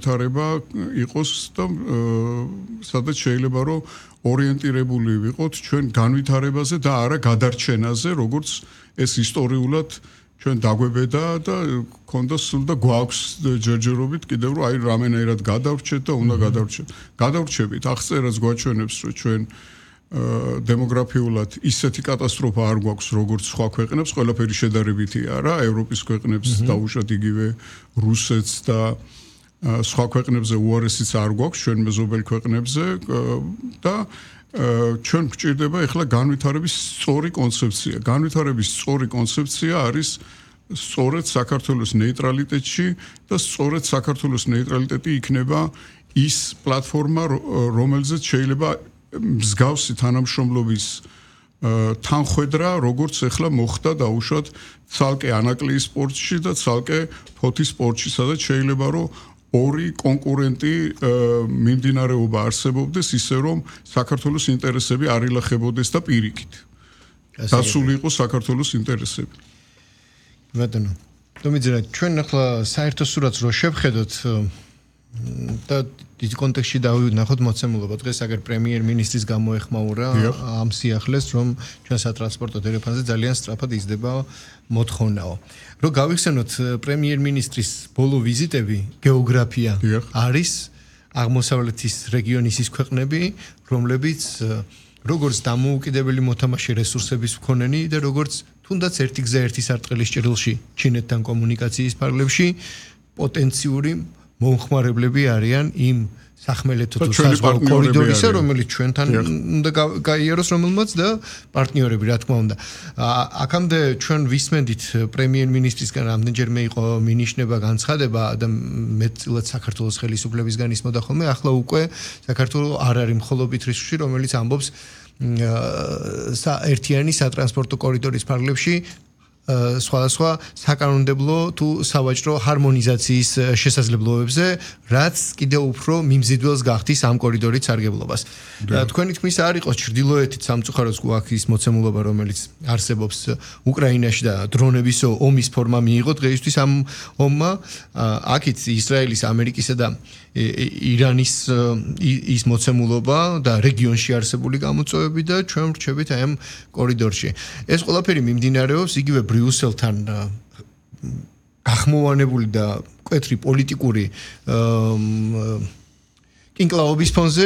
განვითარება იყოს და სადაც შეიძლება რომ ორიენტირებული ვიყოთ ჩვენ განვითარებაზე და არა გადარჩენაზე, როგორც ეს ისტორიულად ჩვენ დაგვებედა და ქონდა სულ და გვაქვს ჯერჯერობით კიდევ რომ აი რამენერად გადავრჩეთ და უნდა გადავრჩებით. აღწერაც გვაჩვენებს რომ ჩვენ დემოგრაფიულად ისეთი კატასტროფა არ გვაქვს როგორც სხვა ქვეყნებს, ყველაფერი შედარებითია რა, ევროპის ქვეყნებს დაუშვათ იგივე რუსეთს და სხვა ქვეყნებზე უარესიც არ გვაქვს ჩვენ მეზობელ ქვეყნებზე და ჩვენ გვჭირდება ახლა განვითარების სწორი კონცეფცია. განვითარების სწორი კონცეფცია არის სწორედ საქართველოს ნეიტრალიტეტში და სწორედ საქართველოს ნეიტრალიტეტი იქნება ის პლატფორმა, რომელზეც შეიძლება მსგავსი თანამშრომლობის თანხვედრა, როგორც ახლა მოხდა დაუშვათ ცალკე ანაკლიის სპორტში და ცალკე ფოთის სპორტში, სადაც შეიძლება რომ ორი კონკურენტი მიმდინარეობა არსებობდეს ისე რომ საქართველოს ინტერესები არ ილახებოდეს და პირიქით. დასული იყოს საქართველოს ინტერესები. ბატონო, თუმცა ჩვენ ახლა საერთო სურათს რო შევხედოთ და ის კონტექსტში დავინახოთ მოცემულობა დღეს აგერ პრემიერ-მინისტრის გამოეხმაურა ამ სიახლეს რომ ჩვენ სატრანსპორტო ტელეფონზე ძალიან სწრაფად იზრდება მოთხოვნაო. Რო გავიხსენოთ პრემიერ-მინისტრის ბოლო ვიზიტები გეოგრაფია არის აღმოსავლეთის რეგიონის ის ქვეყნები, რომლებიც როგორც დამოუკიდებელი მოთამაშე რესურსების მქონენი და როგორც თუნდაც ერთი გზა ერთი სარტყელის ჭრილში ჩინეთთან კომუნიკაციის ფარგლებში პოტენციური მომხმარებლები არიან იმ სახმელეთო თუ საზღვაო კორიდორისა, რომელიც ჩვენთან უნდა გაიაროს რომელმაც და პარტნიორები, რა თქმა უნდა. აქამდე ჩვენ ვისმენდით პრემიერ-მინისტრისგან რამდენჯერმე იყო მინიშნება განცხადება და მეტწილად საქართველოს ხელისუფლებისგან ისმოდა ხოლმე, ახლა უკვე საქართველოს არ არის მხოლობით რისკში, რომელიც ამბობს ერთიანი სატრანსპორტო კორიდორის ფარგლებში სხვადასხვა საკანონმდებლო თუ სავაჭრო ჰარმონიზაციის შესაძლებლობებზე, რაც კიდევ უფრო მიმზიდველს გახდის ამ კორიდორის სარგებლობას. თქვენი თქმის არ იყოს ჩრდილოეთით სამწუხაროდ გვაქვს ის მოცემულობა, რომელიც არსებობს უკრაინაში და დრონების ომის ფორმა მიიღო დღეისთვის ამ ომმა. აქეთ ისრაელის, ამერიკისა და ირანის ის მოცემულობა და რეგიონში არსებული გამოწვევები და ჩვენ ვრჩებით აი ამ კორიდორში. ეს ყველაფერი მიმდინარეობს იგივე ბრიუსელთან გახმოვანებული და მკვეთრი პოლიტიკური კინკლაობის ფონზე